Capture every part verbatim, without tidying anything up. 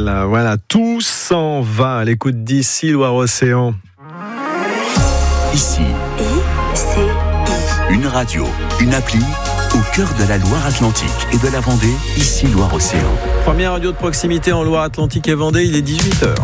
Chantal. Voilà, tout s'en va à l'écoute d'ici Loire-Océan. Ici, I C I. une radio, une appli au cœur de la Loire-Atlantique et de la Vendée, ici Loire-Océan. Première radio de proximité en Loire-Atlantique et Vendée, il est dix-huit heures.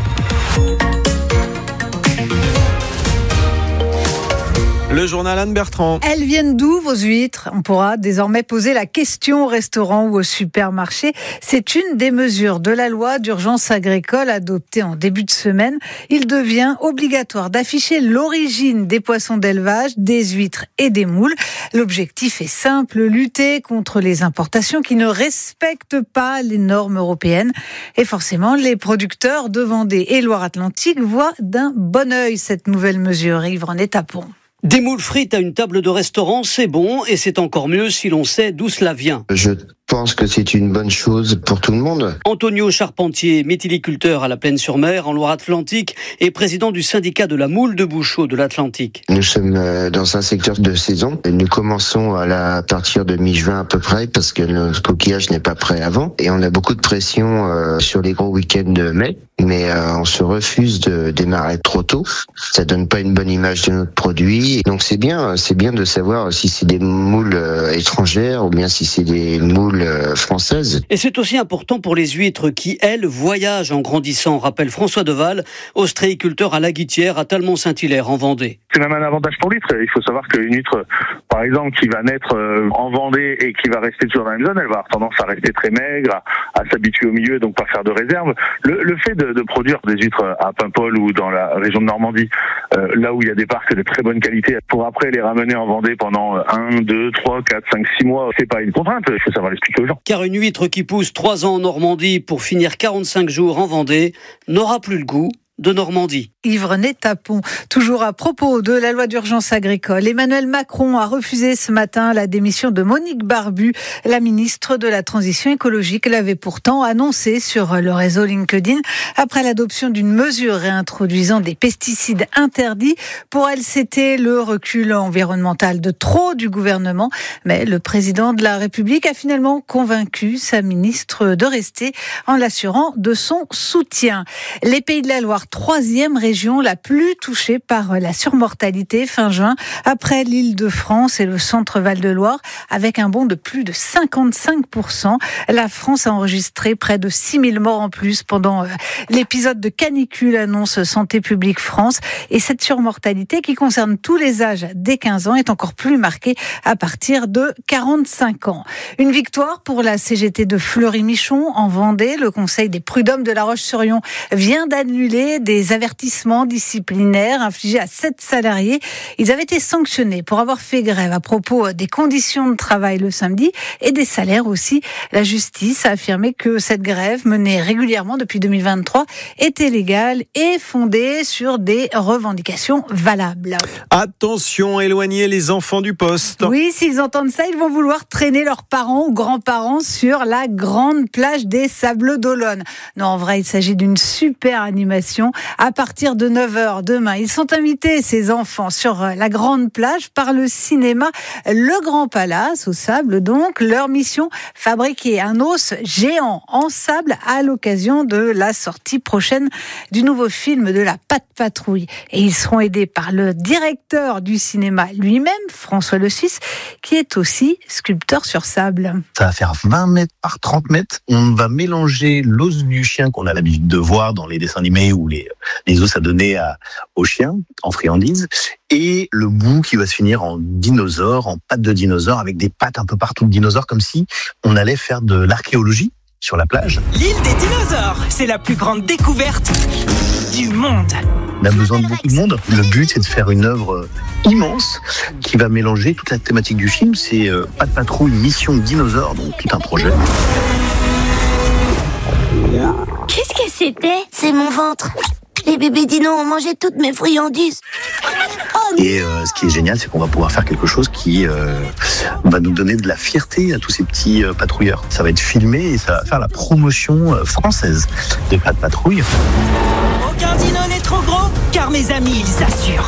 Le journal Anne Bertrand. Elles viennent d'où vos huîtres ? On pourra désormais poser la question au restaurant ou au supermarché. C'est une des mesures de la loi d'urgence agricole adoptée en début de semaine. Il devient obligatoire d'afficher l'origine des poissons d'élevage, des huîtres et des moules. L'objectif est simple, lutter contre les importations qui ne respectent pas les normes européennes. Et forcément, les producteurs de Vendée et Loire-Atlantique voient d'un bon œil cette nouvelle mesure. Yves René Tapon. Des moules frites à une table de restaurant, c'est bon et c'est encore mieux si l'on sait d'où cela vient. Je pense que c'est une bonne chose pour tout le monde. Antonio Charpentier, méthyliculteur à la Plaine-sur-Mer en Loire-Atlantique et président du syndicat de la moule de Bouchot de l'Atlantique. Nous sommes dans un secteur de saison. Nous commençons à, la, à partir de mi-juin à peu près parce que le coquillage n'est pas prêt avant. Et on a beaucoup de pression euh, sur les gros week-ends de mai. Mais euh, on se refuse de démarrer trop tôt. Ça donne pas une bonne image de notre produit. Donc c'est bien, c'est bien de savoir si c'est des moules euh, étrangères ou bien si c'est des moules euh, françaises. Et c'est aussi important pour les huîtres qui, elles, voyagent en grandissant, rappelle François Deval, ostréiculteur à La Guitière à Talmont-Saint-Hilaire en Vendée. C'est même un avantage pour l'huître. Il faut savoir qu'une huître, par exemple, qui va naître euh, en Vendée et qui va rester toujours dans la même zone, elle va avoir tendance à rester très maigre, à, à s'habituer au milieu, donc pas faire de réserve. Le, le fait de de produire des huîtres à Paimpol ou dans la région de Normandie, euh, là où il y a des parcs de très bonne qualité, pour après les ramener en Vendée pendant un, deux, trois, quatre, cinq, six mois, c'est pas une contrainte, il faut savoir l'expliquer aux gens. Car une huître qui pousse trois ans en Normandie pour finir quarante-cinq jours en Vendée n'aura plus le goût de Normandie. Yves René Tapon. Toujours à propos de la loi d'urgence agricole, Emmanuel Macron a refusé ce matin la démission de Monique Barbu. La ministre de la Transition écologique l'avait pourtant annoncé sur le réseau LinkedIn après l'adoption d'une mesure réintroduisant des pesticides interdits. Pour elle, c'était le recul environnemental de trop du gouvernement. Mais le président de la République a finalement convaincu sa ministre de rester en l'assurant de son soutien. Les Pays de la Loire, troisième région la plus touchée par la surmortalité fin juin, après l'Île-de-France et le centre Val-de-Loire, avec un bond de plus de cinquante-cinq pour cent. La France a enregistré près de six mille morts en plus pendant l'épisode de canicule, annonce Santé publique France. Et cette surmortalité, qui concerne tous les âges dès quinze ans, est encore plus marquée à partir de quarante-cinq ans. Une victoire pour la C G T de Fleury-Michon en Vendée. Le Conseil des prud'hommes de La Roche-sur-Yon vient d'annuler des avertissements disciplinaires infligés à sept salariés. Ils avaient été sanctionnés pour avoir fait grève à propos des conditions de travail le samedi et des salaires aussi. La justice a affirmé que cette grève, menée régulièrement depuis deux mille vingt-trois, était légale et fondée sur des revendications valables. Attention, éloignez les enfants du poste. Oui, s'ils entendent ça, ils vont vouloir traîner leurs parents ou grands-parents sur la grande plage des Sables d'Olonne. Non, en vrai, il s'agit d'une super animation à partir de neuf heures demain. Ils sont invités, ces enfants, sur la grande plage par le cinéma Le Grand Palace, au sable donc. Leur mission, fabriquer un os géant en sable à l'occasion de la sortie prochaine du nouveau film de la Patte Patrouille. Et ils seront aidés par le directeur du cinéma lui-même, François Le Suisse, qui est aussi sculpteur sur sable. Ça va faire vingt mètres par trente mètres. On va mélanger l'os du chien qu'on a l'habitude de voir dans les dessins animés ou les, les os à donner à, aux chiens en friandises, et le bout qui va se finir en dinosaure, en pattes de dinosaure, avec des pattes un peu partout de dinosaures, comme si on allait faire de l'archéologie sur la plage. L'île des dinosaures, c'est la plus grande découverte du monde. On a besoin de beaucoup de monde. Le but, c'est de faire une œuvre immense qui va mélanger toute la thématique du film. C'est euh, Patte Patrouille, mission dinosaure, donc tout un projet. Qu'est-ce que c'était ? C'est mon ventre. Les bébés dinos ont mangé toutes mes friandises. Oh, Et euh, ce qui est génial, c'est qu'on va pouvoir faire quelque chose qui euh, va nous donner de la fierté à tous ces petits euh, patrouilleurs. Ça va être filmé et ça va faire la promotion euh, française des Patte Patrouille. Aucun dino n'est trop gros, car mes amis, ils assurent.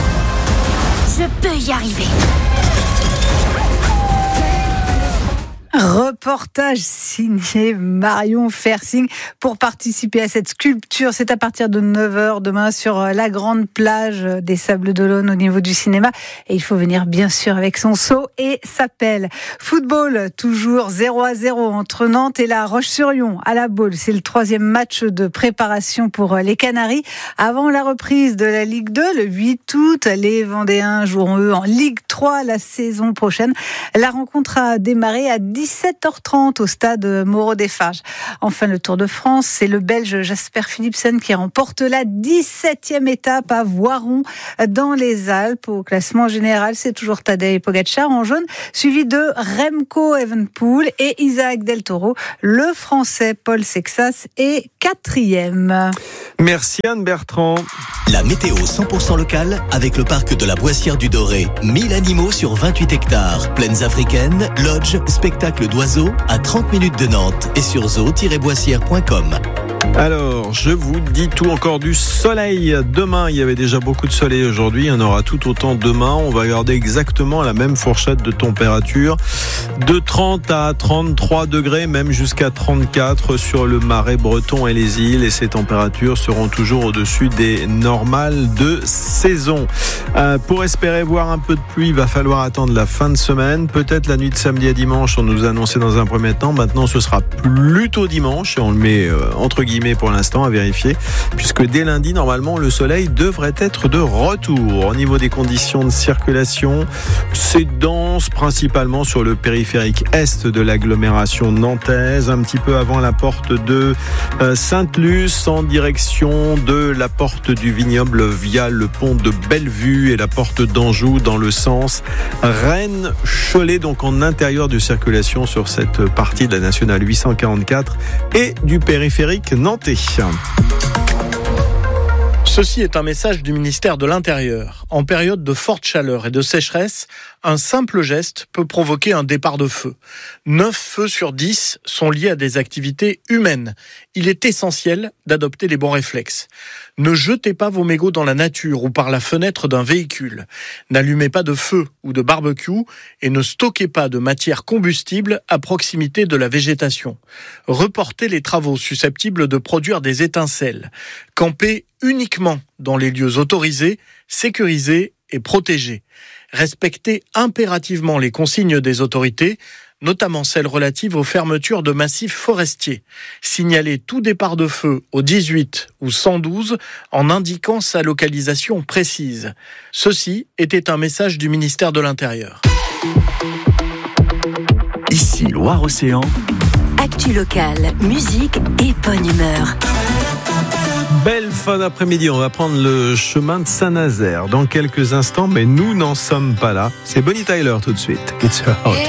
Je peux y arriver. Reportage signé Marion Fersing pour participer à cette sculpture. C'est à partir de neuf heures demain sur la grande plage des Sables d'Olonne au niveau du cinéma. Et il faut venir bien sûr avec son seau et sa pelle. Football, toujours zéro à zéro entre Nantes et la Roche-sur-Yon à la Baule. C'est le troisième match de préparation pour les Canaries. Avant la reprise de la Ligue deux, le huit août, les Vendéens joueront eux en Ligue trois la saison prochaine. La rencontre a démarré à dix-sept heures trente au stade Moreau-des-Farges. Enfin, le Tour de France, c'est le Belge Jasper Philipsen qui remporte la dix-septième étape à Voiron dans les Alpes. Au classement général, c'est toujours Tadej Pogačar en jaune, suivi de Remco Evenepoel et Isaac Del Toro. Le Français Paul Sexas est quatrième. Merci Anne Bertrand. La météo cent pour cent locale avec le parc de la Boissière du Doré. mille animaux sur vingt-huit hectares. Plaines africaines, lodge, spectacle d'oiseaux à trente minutes de Nantes et sur zoo tiret boissière point com. Alors, je vous dis tout, encore du soleil. Demain, il y avait déjà beaucoup de soleil aujourd'hui. Il y en aura tout autant demain. On va garder exactement la même fourchette de température. De trente à trente-trois degrés, même jusqu'à trente-quatre sur le Marais breton et les îles. Et ces températures seront toujours au-dessus des normales de saison. Euh, pour espérer voir un peu de pluie, il va falloir attendre la fin de semaine. Peut-être la nuit de samedi à dimanche, on nous a annoncé dans un premier temps. Maintenant, ce sera plutôt dimanche. Et on le met euh, entre guillemets pour l'instant à vérifier, puisque dès lundi, normalement, le soleil devrait être de retour. Au niveau des conditions de circulation, c'est dense, principalement sur le périphérique est de l'agglomération nantaise, un petit peu avant la porte de euh, Sainte-Luce, en direction de la porte du Vignoble via le pont de Bellevue et la porte d'Anjou dans le sens Rennes-Cholet, donc en intérieur de circulation sur cette partie de la nationale huit cent quarante-quatre et du périphérique nantais. Ceci est un message du ministère de l'Intérieur. En période de forte chaleur et de sécheresse, un simple geste peut provoquer un départ de feu. neuf feux sur dix sont liés à des activités humaines. Il est essentiel d'adopter les bons réflexes. Ne jetez pas vos mégots dans la nature ou par la fenêtre d'un véhicule. N'allumez pas de feu ou de barbecue et ne stockez pas de matière combustible à proximité de la végétation. Reportez les travaux susceptibles de produire des étincelles. Campez uniquement dans les lieux autorisés, sécurisés et protégés. Respectez impérativement les consignes des autorités, notamment celles relatives aux fermetures de massifs forestiers. Signalez tout départ de feu au dix-huit ou cent douze en indiquant sa localisation précise. Ceci était un message du ministère de l'Intérieur. Ici Loire-Océan. Actu locale, musique et bonne humeur. Belle fin d'après-midi, on va prendre le chemin de Saint-Nazaire dans quelques instants, mais nous n'en sommes pas là. C'est Bonnie Tyler tout de suite. It's a hot.